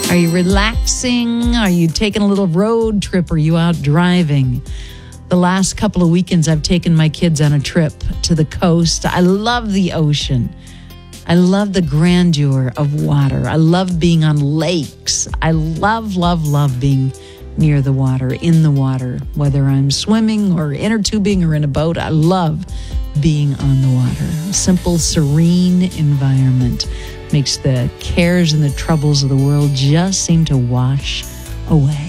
Are you relaxing? Are you taking a little road trip? Are you out driving? The last couple of weekends, I've taken my kids on a trip to the coast. I love the ocean. I love the grandeur of water. I love being on lakes. I love being near the water, in the water, whether I'm swimming or inner tubing or in a boat. I love being on the water. A simple, serene environment makes the cares and the troubles of the world just seem to wash away.